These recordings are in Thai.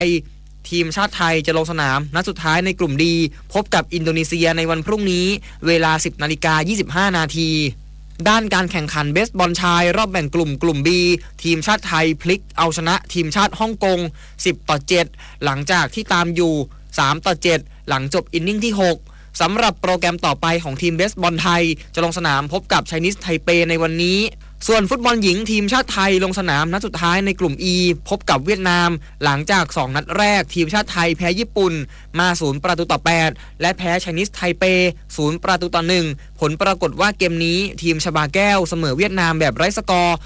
ทีมชาติไทยจะลงสนามนัดสุดท้ายในกลุ่มดีพบกับอินโดนีเซียในวันพรุ่งนี้เวลา 10:25 นาทีด้านการแข่งขันเบสบอลชายรอบแบ่งกลุ่ม B ทีมชาติไทยพลิกเอาชนะทีมชาติฮ่องกง10-7หลังจากที่ตามอยู่3-7หลังจบอินนิ่งที่6สำหรับโปรแกรมต่อไปของทีมเบสบอลไทยจะลงสนามพบกับไชนีสไทเปในวันนี้ส่วนฟุตบอลหญิงทีมชาติไทยลงสนามนัดสุดท้ายในกลุ่ม E พบกับเวียดนามหลังจาก2นัดแรกทีมชาติไทยแพ้ญี่ปุ่นมา0-8และแพ้ไชนีสไทเป0-1ผลปรากฏว่าเกมนี้ทีมชบาแก้วเสมอเวียดนามแบบไร้สกอร์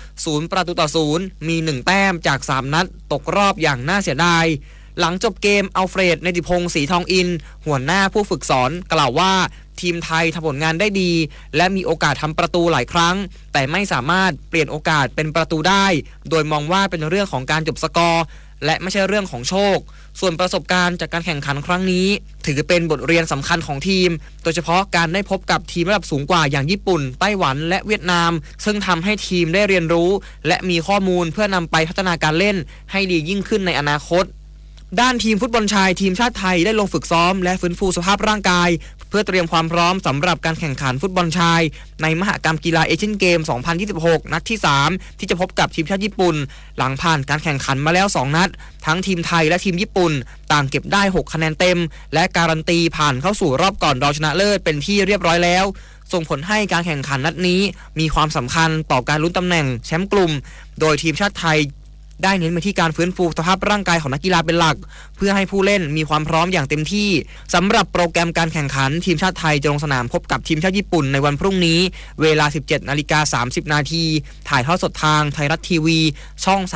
0-0มี1แต้มจาก3นัดตกรอบอย่างน่าเสียดายหลังจบเกมอัลเฟรดเนติพงศ์ศรีทองอินหัวหน้าผู้ฝึกสอนกล่าวว่าทีมไทยทำผลงานได้ดีและมีโอกาสทำประตูหลายครั้งแต่ไม่สามารถเปลี่ยนโอกาสเป็นประตูได้โดยมองว่าเป็นเรื่องของการจบสกอร์และไม่ใช่เรื่องของโชคส่วนประสบการณ์จากการแข่งขันครั้งนี้ถือเป็นบทเรียนสำคัญของทีมโดยเฉพาะการได้พบกับทีมระดับสูงกว่าอย่างญี่ปุ่นไต้หวันและเวียดนามซึ่งทำให้ทีมได้เรียนรู้และมีข้อมูลเพื่อนำไปพัฒนาการเล่นให้ดียิ่งขึ้นในอนาคตด้านทีมฟุตบอลชายทีมชาติไทยได้ลงฝึกซ้อมและฟื้นฟูสภาพร่างกายเพื่อเตรียมความพร้อมสำหรับการแข่งขันฟุตบอลชายในมหกรรมกีฬาเอเชียนเกม 2026 นัดที่ 3 ที่จะพบกับทีมชาติญี่ปุ่นหลังผ่านการแข่งขันมาแล้ว2นัดทั้งทีมไทยและทีมญี่ปุ่นต่างเก็บได้6คะแนนเต็มและการันตีผ่านเข้าสู่รอบก่อนรองชนะเลิศเป็นที่เรียบร้อยแล้วส่งผลให้การแข่งขันนัดนี้มีความสำคัญต่อการลุ้นตำแหน่งแชมป์กลุ่มโดยทีมชาติไทยได้เน้นไปที่การฟื้นฟูสภาพร่างกายของนักกีฬาเป็นหลักเพื่อให้ผู้เล่นมีความพร้อมอย่างเต็มที่สำหรับโปรแกรมการแข่งขันทีมชาติไทยจะลงสนามพบกับทีมชาติญี่ปุ่นในวันพรุ่งนี้เวลา 17:30 นาทีถ่ายทอดสดทางไทยรัฐทีวีช่อง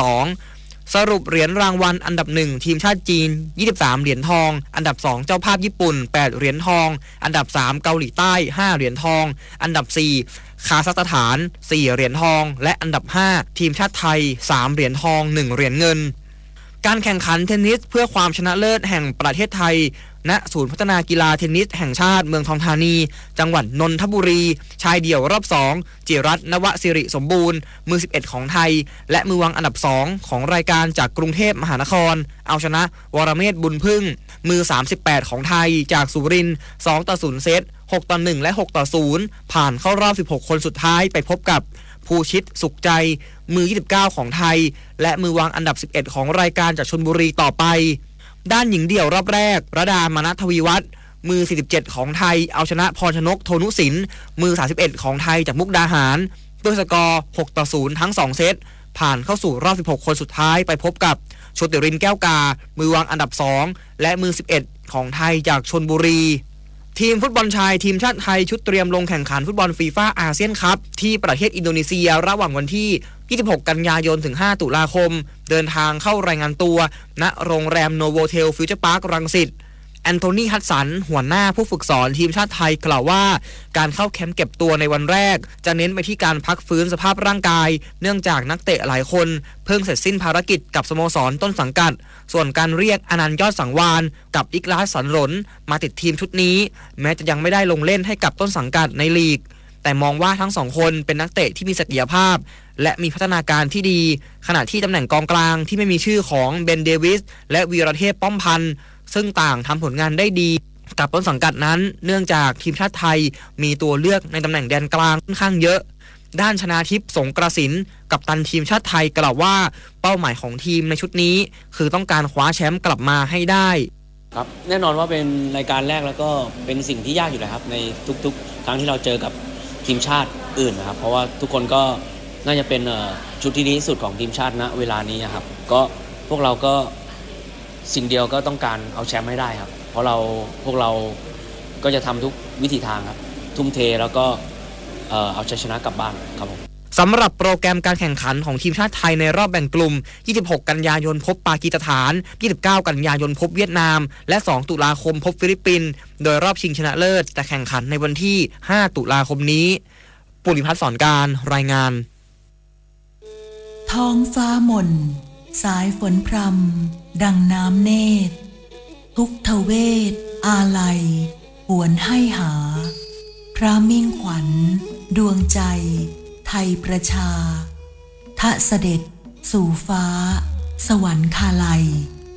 32สรุปเหรียญรางวัลอันดับ1ทีมชาติจีน23เหรียญทองอันดับ2เจ้าภาพญี่ปุ่น8เหรียญทองอันดับ3เกาหลีใต้5เหรียญทองอันดับ4คาซัคสถาน4เหรียญทองและอันดับ5ทีมชาติไทย3เหรียญทอง1เหรียญเงินการแข่งขันเทนนิสเพื่อความชนะเลิศแห่งประเทศไทยณศูนย์พัฒนากีฬาเทนนิสแห่งชาติเมืองทองธานีจังหวัดนนทบุรีชายเดี่ยวรอบ2จิรัตน์นวสิริสมบูรณ์มือ11ของไทยและมือวางอันดับ2ของรายการจากกรุงเทพมหานครเอาชนะวรเมธบุญพึ่งมือ38ของไทยจากสุรินทร์2-0เซต6-1และ6-0ผ่านเข้ารอบ16คนสุดท้ายไปพบกับภูชิตสุขใจมือ29ของไทยและมือวางอันดับ11ของรายการจากชลบุรีต่อไปด้านหญิงเดี่ยวรอบแรกระดามนัททวีวัฒน์มือ47ของไทยเอาชนะพรชนกโทนุสินมือ31ของไทยจากมุกดาหารด้วยสกอร์6-0ทั้ง2เซตผ่านเข้าสู่รอบ16คนสุดท้ายไปพบกับโชติรินทร์แก้วกามือวางอันดับ2และมือ11ของไทยจากชลบุรีทีมฟุตบอลชายทีมชาติไทยชุดเตรียมลงแข่งขันฟุตบอลฟีฟ่าอาเซียนคัพที่ประเทศอินโดนีเซียระหว่างวันที่26กันยายนถึง5ตุลาคมเดินทางเข้ารายงานตัวณโรงแรมโนโวเทลฟิวเจอร์พาร์ครังสิตแอนโทนีฮัดสันหัวหน้าผู้ฝึกสอนทีมชาติไทยกล่าวว่าการเข้าแคมป์เก็บตัวในวันแรกจะเน้นไปที่การพักฟื้นสภาพร่างกายเนื่องจากนักเตะหลายคนเพิ่งเสร็จสิ้นภารกิจกับสโมสรต้นสังกัดส่วนการเรียกอนันต์ยอดสังวานกับอิกลาสสันหลนมาติดทีมชุดนี้แม้จะยังไม่ได้ลงเล่นให้กับต้นสังกัดในลีกแต่มองว่าทั้งสองคนเป็นนักเตะที่มีศักยภาพและมีพัฒนาการที่ดีขณะที่ตำแหน่งกองกลางที่ไม่มีชื่อของเบนเดวิสและวีรเทพป้อมพันธ์ซึ่งต่างทำผลงานได้ดีกับต้นสังกัดนั้นเนื่องจากทีมชาติไทยมีตัวเลือกในตำแหน่งแดนกลางค่อนข้างเยอะด้านชนาทิพย์สงกระสินกัปตันทีมชาติไทยกล่าวว่าเป้าหมายของทีมในชุดนี้คือต้องการคว้าแชมป์กลับมาให้ได้ครับแน่นอนว่าเป็นรายการแรกแล้วก็เป็นสิ่งที่ยากอยู่แล้วครับในทุกๆครั้งที่เราเจอกับทีมชาติอื่นนะครับเพราะว่าทุกคนก็น่าจะเป็นชุดที่ดีที่สุดของทีมชาติณเวลานี้ครับก็พวกเราก็สิ่งเดียวก็ต้องการเอาแชมป์ให้ได้ครับเพราะพวกเราก็จะทำทุกวิถีทางครับทุ่มเทแล้วก็เอาชัยชนะกลับบ้านครับผมสำหรับโปรแกรมการแข่งขันของทีมชาติไทยในรอบแบ่งกลุ่ม26กันยายนพบปากีสถาน29กันยายนพบเวียดนามและ2ตุลาคมพบฟิลิปปินส์โดยรอบชิงชนะเลิศจะแข่งขันในวันที่5ตุลาคมนี้ปุริพัฒน์สอนการรายงานท้องฟ้าหม่นสายฝนพรำดังน้ำเนตรทุกทเวทอาลัยหวนให้หาพระมิ่งขวัญดวงใจไทยประชาทะเสด็จสู่ฟ้าสวรรคาลัย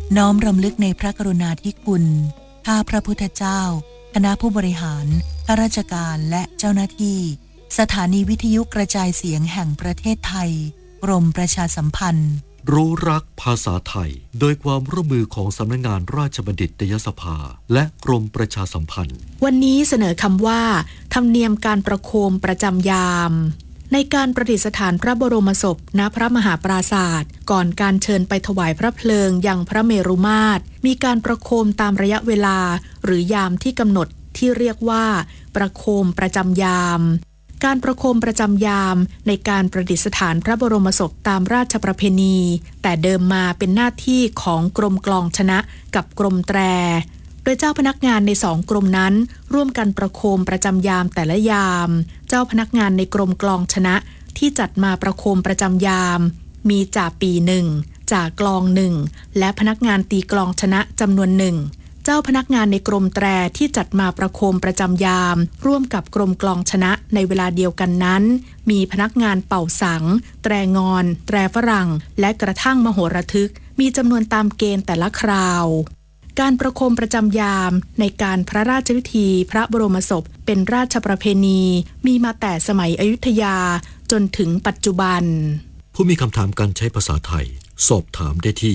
น้อมรำลึกในพระกรุณาธิคุณข้าพระพุทธเจ้าคณะผู้บริหารข้าราชการและเจ้าหน้าที่สถานีวิทยุกระจายเสียงแห่งประเทศไทยกรมประชาสัมพันธ์รู้รักภาษาไทยโดยความร่วมมือของสำนักงานราชบัณฑิตยสภาและกรมประชาสัมพันธ์วันนี้เสนอคำว่าธรรมเนียมการประโคมประจำยามในการประดิษฐานพระบรมศพณพระมหาปราศาสตร์ก่อนการเชิญไปถวายพระเพลิงยังพระเมรุมาตรมีการประโคมตามระยะเวลาหรือยามที่กำหนดที่เรียกว่าประโคมประจำยามการประโคมประจำยามในการประดิษฐานพระบรมศพตามราชประเพณีแต่เดิมมาเป็นหน้าที่ของกรมกลองชนะกับกรมแตรโดยเจ้าพนักงานใน2กรมนั้นร่วมกันประโคมประจำยามแต่ละยามเจ้าพนักงานในกรมกลองชนะที่จัดมาประโคมประจำยามมีจ่าปี1จ่ากลอง1และพนักงานตีกลองชนะจำนวน1เจ้าพนักงานในกรมแตรที่จัดมาประโคมประจำยามร่วมกับกรมกลองชนะในเวลาเดียวกันนั้นมีพนักงานเป่าสังแตรงอนแตรฝรั่งและกระทั่งมโหระทึกมีจำนวนตามเกณฑ์แต่ละคราวการประโคมประจำยามในการพระราชพิธีพระบรมศพเป็นราชประเพณีมีมาแต่สมัยอยุธยาจนถึงปัจจุบันผู้มีคำถามการใช้ภาษาไทยสอบถามได้ที่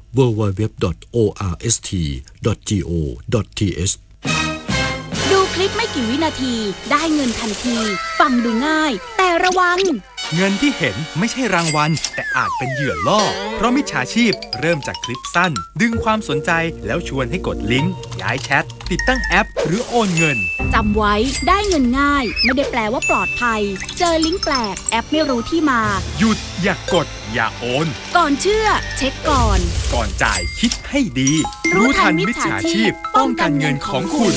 www.orst.go.th ดูคลิปไม่กี่วินาทีได้เงินทันทีฟังดูง่ายแต่ระวังเงินที่เห็นไม่ใช่รางวัลแต่อาจเป็นเหยื่อล่อเพราะมิจฉาชีพเริ่มจากคลิปสั้นดึงความสนใจแล้วชวนให้กดลิงก์ย้ายแชทติดตั้งแอปหรือโอนเงินจำไว้ได้เงินง่ายไม่ได้แปลว่าปลอดภัยเจอลิงก์แปลกแอปไม่รู้ที่มาหยุดอย่ากดอย่าโอนก่อนเชื่อเช็คก่อนจ่ายคิดให้ดีรู้ทันมิจฉาชีพป้องกันเงินของคุณ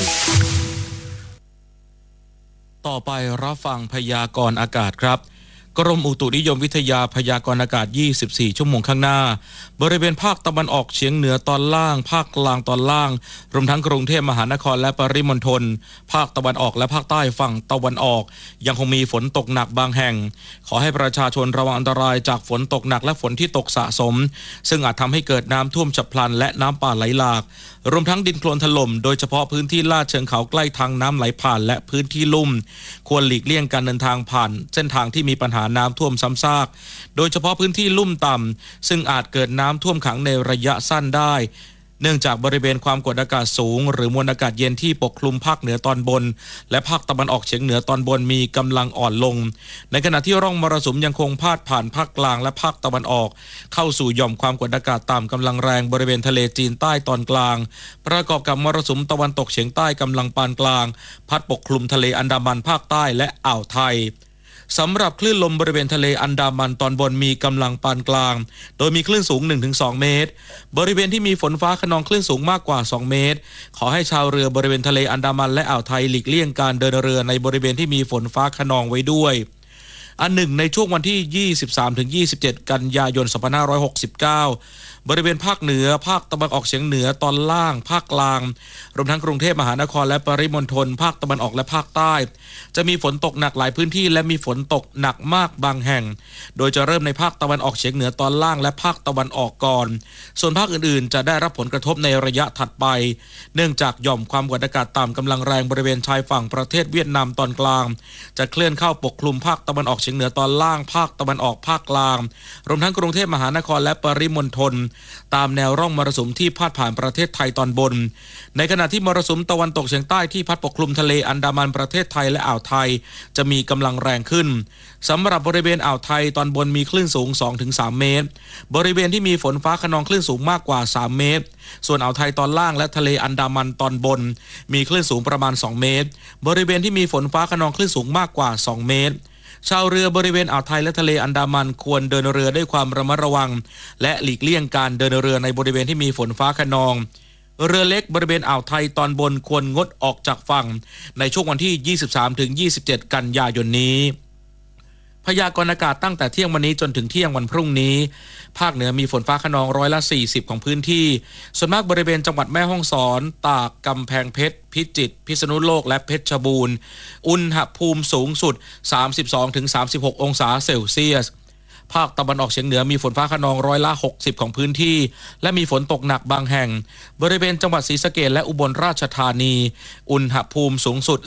ต่อไปรับฟังพยากรณ์อากาศครับกรมอุตุนิยมวิทยาพยากรณ์อากาศ24ชั่วโมงข้างหน้าบริเวณภาคตะวันออกเฉียงเหนือตอนล่างภาคกลางตอนล่างรวมทั้งกรุงเทพมหานครและปริมณฑลภาคตะวันออกและภาคใต้ฝั่งตะวันออกยังคงมีฝนตกหนักบางแห่งขอให้ประชาชนระวังอันตรายจากฝนตกหนักและฝนที่ตกสะสมซึ่งอาจทำให้เกิดน้ำท่วมฉับพลันและน้ำป่าไหลหลากรวมทั้งดินโคลนถล่มโดยเฉพาะพื้นที่ลาดเชิงเขาใกล้ทางน้ำไหลผ่านและพื้นที่ลุ่มควรหลีกเลี่ยงการเดินทางผ่านเส้นทางที่มีปัญหาน้ำท่วมซ้ำซากโดยเฉพาะพื้นที่ลุ่มต่ำซึ่งอาจเกิดน้ำท่วมขังในระยะสั้นได้เนื่องจากบริเวณความกดอากาศสูงหรือมวลอากาศเย็นที่ปกคลุมภาคเหนือตอนบนและภาคตะวันออกเฉียงเหนือตอนบนมีกำลังอ่อนลงในขณะที่ร่องมรสุมยังคงพาดผ่านภาคกลางและภาคตะวันออกเข้าสู่หย่อมความกดอากาศต่ำกำลังแรงบริเวณทะเลจีนใต้ตอนกลางประกอบกับมรสุมตะวันตกเฉียงใต้กำลังปานกลางพัดปกคลุมทะเลอันดามันภาคใต้และอ่าวไทยสำหรับคลื่นลมบริเวณทะเลอันดามันตอนบนมีกำลังปานกลางโดยมีคลื่นสูง 1-2 เมตรบริเวณที่มีฝนฟ้าคะนองคลื่นสูงมากกว่า2เมตรขอให้ชาวเรือบริเวณทะเลอันดามันและอ่าวไทยหลีกเลี่ยงการเดินเรือในบริเวณที่มีฝนฟ้าคะนองไว้ด้วยอันหนึ่งในช่วงวันที่ 23-27 กันยายน 2569บริเวณภาคเหนือภาคตะวันออกเฉียงเหนือตอนล่างภาคกลางรวมทั้งกรุงเทพมหานครและปริมณฑลภาคตะวันออกและภาคใต้จะมีฝนตกหนักหลายพื้นที่และมีฝนตกหนักมากบางแห่งโดยจะเริ่มในภาคตะวันออกเฉียงเหนือตอนล่างและภาคตะวันออกก่อนส่วนภาคอื่นๆจะได้รับผลกระทบในระยะถัดไปเนื่องจากหย่อมความกดอากาศต่ำกำลังแรงบริเวณชายฝั่งประเทศเวียดนามตอนกลางจะเคลื่อนเข้าปกคลุมภาคตะวันออกเฉียงเหนือตอนล่างภาคตะวันออกภาคกลางรวมทั้งกรุงเทพมหานครและปริมณฑลตามแนวร่องมรสุมที่พาดผ่านประเทศไทยตอนบนในขณะที่มรสุมตะวันตกเฉียงใต้ที่พัดปกคลุมทะเลอันดามันประเทศไทยและอ่าวไทยจะมีกำลังแรงขึ้นสำหรับบริเวณอ่าวไทยตอนบนมีคลื่นสูง 2-3 เมตรบริเวณที่มีฝนฟ้าคะนองคลื่นสูงมากกว่า3เมตรส่วนอ่าวไทยตอนล่างและทะเลอันดามันตอนบนมีคลื่นสูงประมาณ2เมตรบริเวณที่มีฝนฟ้าคะนองคลื่นสูงมากกว่า2เมตรชาวเรือบริเวณอ่าวไทยและทะเลอันดามันควรเดินเรือด้วยความระมัดระวังและหลีกเลี่ยงการเดินเรือในบริเวณที่มีฝนฟ้าคะนองเรือเล็กบริเวณอ่าวไทยตอนบนควรงดออกจากฝั่งในช่วงวันที่ 23-27 กันยายนนี้พยากรณ์อากาศตั้งแต่เที่ยงวันนี้จนถึงเที่ยงวันพรุ่งนี้ภาคเหนือมีฝนฟ้าคะนอง40%ของพื้นที่ส่วนมากบริเวณจังหวัดแม่ฮ่องสอนตากกำแพงเพชรพิจิตรพิษณุโลกและเพชรบูรณ์อุณหภูมิสูงสุด 32-36 องศาเซลเซียสภาคตะวันออกเฉียงเหนือมีฝนฟ้าคะนอง60%ของพื้นที่และมีฝนตกหนักบางแห่งบริเวณจังหวัดศรีสะเกษและอุบลราชธานีอุณหภูมิสูงสุด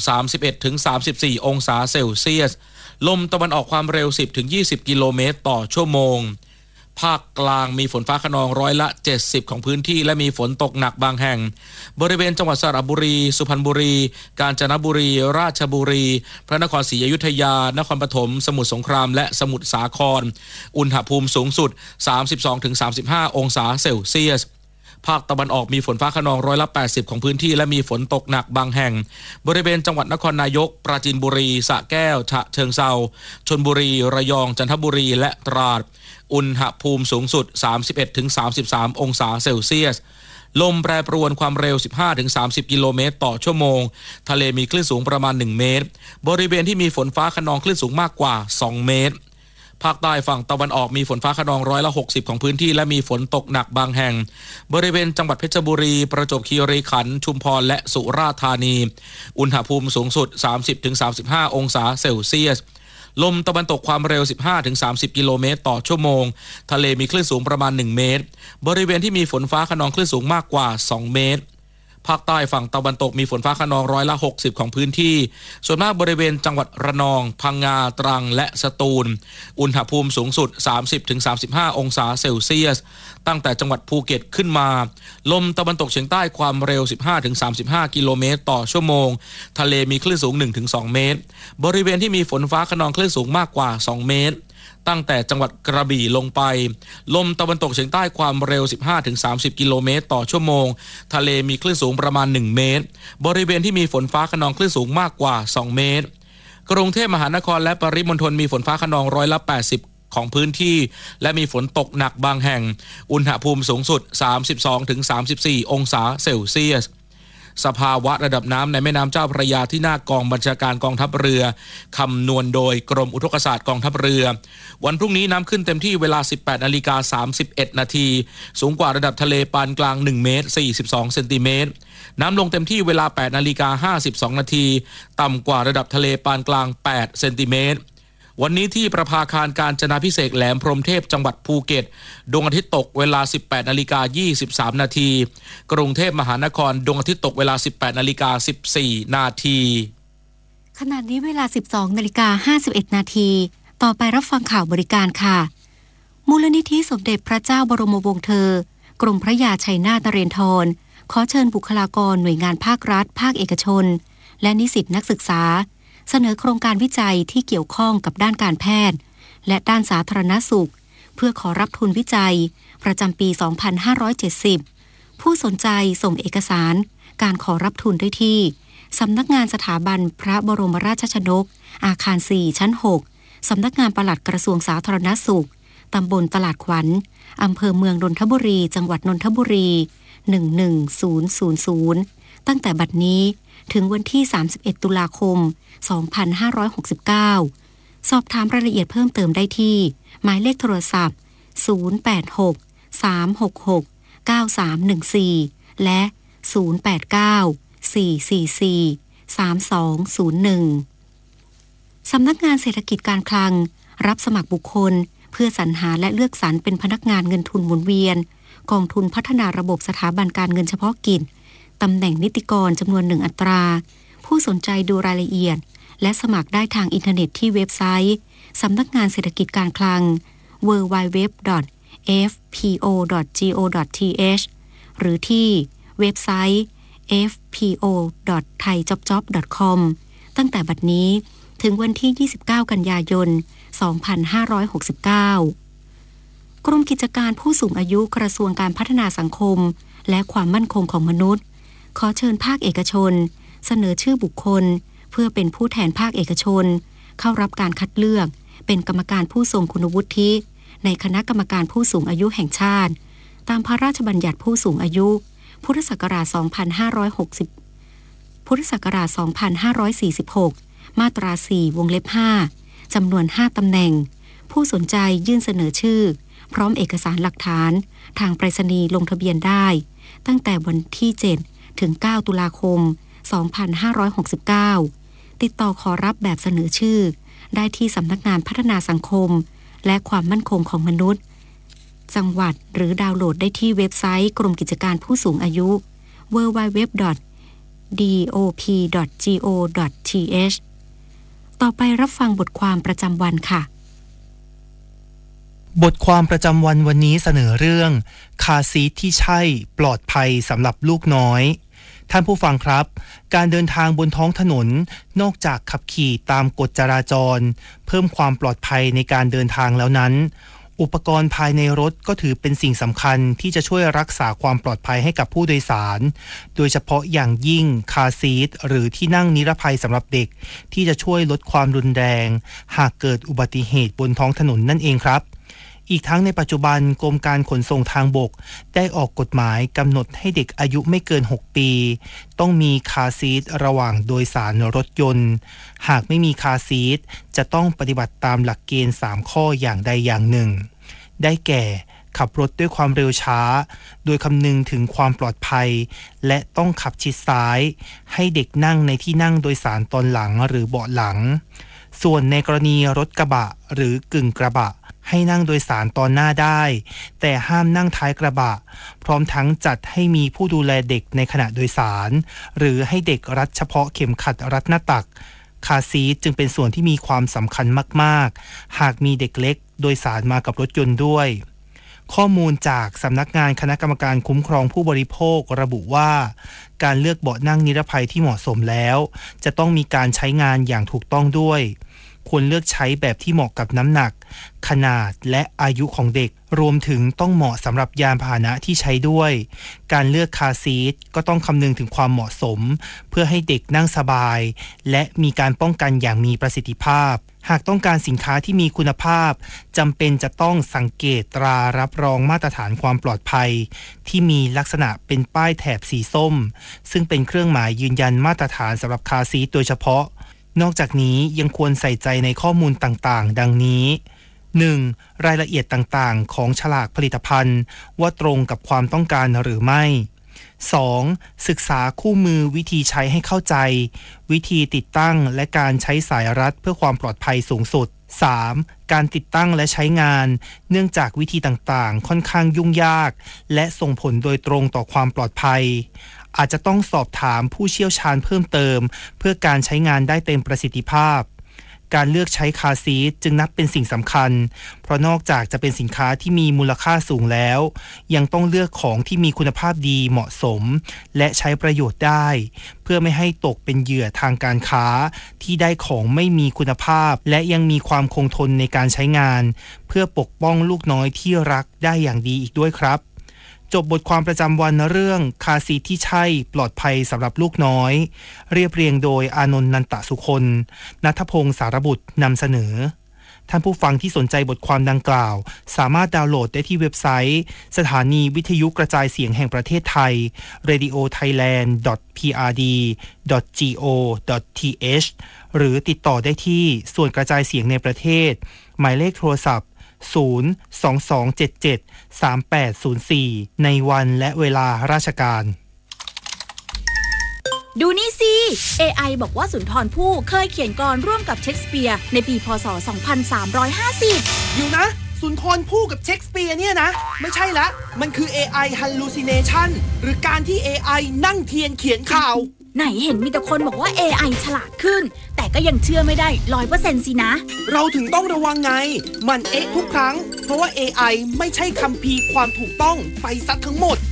31-34 องศาเซลเซียสลมตะวันออกความเร็ว 10-20 กิโลเมตรต่อชั่วโมงภาคกลางมีฝนฟ้าคะนอง70%ของพื้นที่และมีฝนตกหนักบางแห่งบริเวณจังหวัดสระบุรีสุพรรณบุรีกาญจนบุรีราชบุรีพระนครศรีอยุธยานครปฐมสมุทรสงครามและสมุทรสาครอุณหภูมิสูงสุด 32-35 องศาเซลเซียสภาคตะวันออกมีฝนฟ้าคะนอง80%ของพื้นที่และมีฝนตกหนักบางแห่งบริเวณจังหวัดนครนายกปราจีนบุรีสระแก้วฉะเชิงเทราชลบุรีระยองจันทบุรีและตราดอุณหภูมิสูงสุด 31-33 องศาเซลเซียสลมแปรปรวนความเร็ว 15-30 กิโลเมตรต่อชั่วโมงทะเลมีคลื่นสูงประมาณ1เมตรบริเวณที่มีฝนฟ้าคะนองคลื่นสูงมากกว่า2เมตรภาคใต้ฝั่งตะวันออกมีฝนฟ้าคะนอง60%ของพื้นที่และมีฝนตกหนักบางแห่งบริเวณจังหวัดเพชรบุรีประจวบคีรีขันธ์ชุมพรและสุราษฎร์ธานีอุณหภูมิสูงสุด 30-35 องศาเซลเซียสลมตะวันตกความเร็ว 15-30 กิโลเมตรต่อชั่วโมงทะเลมีคลื่นสูงประมาณ1เมตรบริเวณที่มีฝนฟ้าคะนองคลื่นสูงมากกว่า2เมตรภาคใต้ฝั่งตะวันตกมีฝนฟ้าคะนอง60%ของพื้นที่ส่วนมากบริเวณจังหวัดระนองพังงาตรังและสตูลอุณหภูมิสูงสุด 30-35 องศาเซลเซียสตั้งแต่จังหวัดภูเก็ตขึ้นมาลมตะวันตกเฉียงใต้ความเร็ว 15-35 กิโลเมตรต่อชั่วโมงทะเลมีคลื่นสูง 1-2 เมตรบริเวณที่มีฝนฟ้าคะนองคลื่นสูงมากกว่า2เมตรตั้งแต่จังหวัดกระบี่ลงไปลมตะวันตกเฉียงใต้ความเร็ว 15-30 กิโลเมตรต่อชั่วโมงทะเลมีคลื่นสูงประมาณ1เมตรบริเวณที่มีฝนฟ้าคะนองคลื่นสูงมากกว่า2เมตรกรุงเทพมหานครและปริมณฑลมีฝนฟ้าคะนอง80%ของพื้นที่และมีฝนตกหนักบางแห่งอุณหภูมิสูงสุด 32-34 องศาเซลเซียสสภาวะระดับน้ำในแม่น้ำเจ้าพระยาที่หน้ากองบัญชาการกองทัพเรือคำนวณโดยกรมอุทกศาสตร์กองทัพเรือวันพรุ่งนี้น้ำขึ้นเต็มที่เวลา 18:31 นาทีสูงกว่าระดับทะเลปานกลาง1เมตร42เซนติเมตรน้ำลงเต็มที่เวลา 8:52 นาทีต่ำกว่าระดับทะเลปานกลาง8เซนติเมตรวันนี้ที่ประภาคารกาญจนาภิเษกแหลมพรหมเทพจังหวัดภูเก็ตดวงอาทิตย์ตกเวลา 18:23 นาทีกรุงเทพมหานครดวงอาทิตย์ตกเวลา 18:14 นาทีขณะนี้เวลา 12:51 นาทีต่อไปรับฟังข่าวบริการค่ะมูลนิธิสมเด็จพระเจ้าบรมวงศ์เธอกรมพระยาชัยนาทนเรนทรขอเชิญบุคลากรหน่วยงานภาครัฐภาคเอกชนและนิสิตนักศึกษาเสนอโครงการวิจัยที่เกี่ยวข้องกับด้านการแพทย์และด้านสาธารณสุขเพื่อขอรับทุนวิจัยประจำปี 2570 ผู้สนใจส่งเอกสารการขอรับทุนได้ที่สำนักงานสถาบันพระบรมราชชนกอาคาร 4 ชั้น 6 สำนักงานปลัดกระทรวงสาธารณสุขตำบลตลาดขวัญอำเภอเมืองนนทบุรีจังหวัดนนทบุรี 11000 ตั้งแต่บัดนี้ถึงวันที่ 31 ตุลาคม 2569 สอบถามรายละเอียดเพิ่มเติมได้ที่หมายเลขโทรศัพท์ 086-366-9314 และ 089-444-3201 สำนักงานเศรษฐกิจการคลังรับสมัครบุคคลเพื่อสรรหาและเลือกสรรเป็นพนักงานเงินทุนหมุนเวียนกองทุนพัฒนาระบบสถาบันการเงินเฉพาะกิจตำแหน่งนิติกรจำนวน1อัตราผู้สนใจดูรายละเอียดและสมัครได้ทางอินเทอร์เน็ตที่เว็บไซต์สำนักงานเศรษฐกิจการคลัง www.fpo.go.th หรือที่เว็บไซต์ fpo.thaijobjob.com ตั้งแต่บัดนี้ถึงวันที่ 29 กันยายน 2569 กรมกิจการผู้สูงอายุกระทรวงการพัฒนาสังคมและความมั่นคงของมนุษย์ขอเชิญภาคเอกชนเสนอชื่อบุคคลเพื่อเป็นผู้แทนภาคเอกชนเข้ารับการคัดเลือกเป็นกรรมการผู้ทรงคุณวุฒิในคณะกรรมการผู้สูงอายุแห่งชาติตามพระราชบัญญัติผู้สูงอายุพุทธศักราช 2560 พุทธศักราช 2546 มาตรา 4 วงเล็บ 5 จำนวน 5 ตำแหน่งผู้สนใจยื่นเสนอชื่อพร้อมเอกสารหลักฐานทางไปรษณีย์ลงทะเบียนได้ตั้งแต่วันที่ 7 ถึง 9 ตุลาคม 2569 ติดต่อขอรับแบบเสนอชื่อได้ที่สำนักงานพัฒนาสังคมและความมั่นคงของมนุษย์จังหวัดหรือดาวน์โหลดได้ที่เว็บไซต์กรมกิจการผู้สูงอายุ www.dop.go.th ต่อไปรับฟังบทความประจำวันค่ะบทความประจำวันวันนี้เสนอเรื่องคาร์ซีทที่ใช่ปลอดภัยสำหรับลูกน้อยท่านผู้ฟังครับการเดินทางบนท้องถนนนอกจากขับขี่ตามกฎจราจรเพิ่มความปลอดภัยในการเดินทางแล้วนั้นอุปกรณ์ภายในรถก็ถือเป็นสิ่งสำคัญที่จะช่วยรักษาความปลอดภัยให้กับผู้โดยสารโดยเฉพาะอย่างยิ่งคาร์ซีทหรือที่นั่งนิรภัยสำหรับเด็กที่จะช่วยลดความรุนแรงหากเกิดอุบัติเหตุบนท้องถนนนั่นเองครับอีกทั้งในปัจจุบันกรมการขนส่งทางบกได้ออกกฎหมายกำหนดให้เด็กอายุไม่เกิน6ปีต้องมีคาร์ซีทระหว่างโดยสารรถยนต์หากไม่มีคาร์ซีทจะต้องปฏิบัติตามหลักเกณฑ์3ข้ออย่างใดอย่างหนึ่งได้แก่ขับรถด้วยความเร็วช้าโดยคำนึงถึงความปลอดภัยและต้องขับชิดซ้ายให้เด็กนั่งในที่นั่งโดยสารตอนหลังหรือเบาะหลังส่วนในกรณีรถกระบะหรือกึ่งกระบะให้นั่งโดยสารตอนหน้าได้แต่ห้ามนั่งท้ายกระบะพร้อมทั้งจัดให้มีผู้ดูแลเด็กในขณะโดยสารหรือให้เด็กรัดเฉพาะเข็มขัดรัดหน้าตักคาร์ซีทจึงเป็นส่วนที่มีความสำคัญมากๆหากมีเด็กเล็กโดยสารมากับรถยนต์ด้วยข้อมูลจากสำนักงานคณะกรรมการคุ้มครองผู้บริโภคระบุว่าการเลือกเบาะนั่งนิรภัยที่เหมาะสมแล้วจะต้องมีการใช้งานอย่างถูกต้องด้วยควรเลือกใช้แบบที่เหมาะกับน้ำหนักขนาดและอายุของเด็กรวมถึงต้องเหมาะสำหรับยานพาหนะที่ใช้ด้วยการเลือกคาร์ซีทก็ต้องคำนึงถึงความเหมาะสมเพื่อให้เด็กนั่งสบายและมีการป้องกันอย่างมีประสิทธิภาพหากต้องการสินค้าที่มีคุณภาพจำเป็นจะต้องสังเกตตรารับรองมาตรฐานความปลอดภัยที่มีลักษณะเป็นป้ายแถบสีส้มซึ่งเป็นเครื่องหมายยืนยันมาตรฐานสำหรับคาร์ซีทโดยเฉพาะนอกจากนี้ยังควรใส่ใจในข้อมูลต่างๆดังนี้ 1. รายละเอียดต่างๆของฉลากผลิตภัณฑ์ว่าตรงกับความต้องการหรือไม่ 2. ศึกษาคู่มือวิธีใช้ให้เข้าใจวิธีติดตั้งและการใช้สายรัดเพื่อความปลอดภัยสูงสุด 3. การติดตั้งและใช้งานเนื่องจากวิธีต่างๆค่อนข้างยุ่งยากและส่งผลโดยตรงต่อความปลอดภัยอาจจะต้องสอบถามผู้เชี่ยวชาญเพิ่มเติมเพื่อการใช้งานได้เต็มประสิทธิภาพการเลือกใช้คาร์ซีทจึงนับเป็นสิ่งสำคัญเพราะนอกจากจะเป็นสินค้าที่มีมูลค่าสูงแล้วยังต้องเลือกของที่มีคุณภาพดีเหมาะสมและใช้ประโยชน์ได้เพื่อไม่ให้ตกเป็นเหยื่อทางการค้าที่ได้ของไม่มีคุณภาพและยังมีความคงทนในการใช้งานเพื่อปกป้องลูกน้อยที่รักได้อย่างดีอีกด้วยครับจบบทความประจำวันเรื่องคาร์ซีทที่ใช่ปลอดภัยสำหรับลูกน้อยเรียบเรียงโดยอานนท์นันตสุคนณัฐพงศ์สารบุตรนำเสนอท่านผู้ฟังที่สนใจบทความดังกล่าวสามารถดาวน์โหลดได้ที่เว็บไซต์สถานีวิทยุกระจายเสียงแห่งประเทศไทย radiothailand.prd.go.th หรือติดต่อได้ที่ส่วนกระจายเสียงในประเทศหมายเลขโทรศัพท์022773804ในวันและเวลาราชการดูนี่สิ AI บอกว่าสุนทรภู่เคยเขียนกลอนร่วมกับเชคสเปียร์ในปีพ.ศ. 2350 อยู่นะสุนทรภู่กับเชคสเปียร์เนี่ยนะไม่ใช่ละมันคือ AI hallucination หรือการที่ AI นั่งเทียนเขียนข่าวไหนเห็นมีแต่คนบอกว่า AI ฉลาดขึ้นแต่ก็ยังเชื่อไม่ได้ 100% สินะเราถึงต้องระวังไงมันทุกครั้งเพราะว่า AI ไม่ใช่คัมภีร์ความถูกต้องไปซะทั้งหมด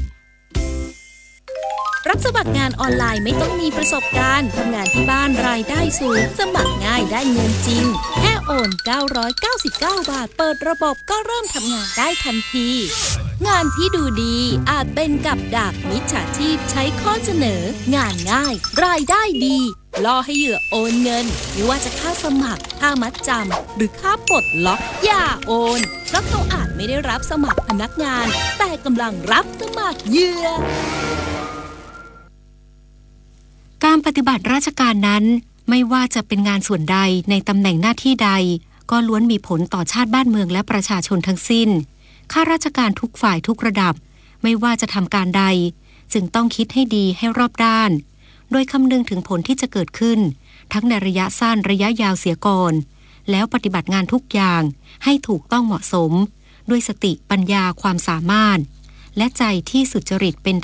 รับสมัครงานออนไลน์ไม่ต้องมีประสบการณ์ทำงานที่บ้านรายได้สูงสมัครง่ายได้เงินจริงแค่โอน999 บาทเปิดระบบก็เริ่มทำงานได้ทันทีงานที่ดูดีอาจเป็นกับดักมิจฉาชีพใช้ข้อเสนองานง่ายรายได้ดีล่อให้เหยื่อโอนเงินไม่ว่าจะค่าสมัครค่ามัดจำหรือค่าปลดล็อกอย่าโอนเพราะเขาอาจไม่ได้รับสมัครพนักงานแต่กำลังรับสมัครเหยื่อการปฏิบัติราชการนั้นไม่ว่าจะเป็นงานส่วนใดในตำแหน่งหน้าที่ใดก็ล้วนมีผลต่อชาติบ้านเมืองและประชาชนทั้งสิ้นข้าราชการทุกฝ่ายทุกระดับไม่ว่าจะทำการใดจึงต้องคิดให้ดีให้รอบด้านโดยคำนึงถึงผลที่จะเกิดขึ้นทั้งในระยะสั้นระยะยาวเสียก่อนแล้วปฏิบัติงานทุกอย่างให้ถูกต้องเหมาะสมด้วยสติปัญญาความสามารถและใจที่สุจริตเป็น